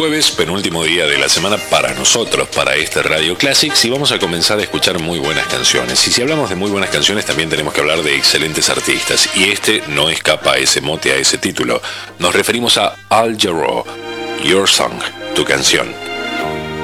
jueves, penúltimo día de la semana para nosotros, para este Radio Classics, y vamos a comenzar a escuchar muy buenas canciones. Y si hablamos de muy buenas canciones, también tenemos que hablar de excelentes artistas, y este no escapa a ese mote, a ese título. Nos referimos a Al Jarreau, Your Song, tu canción.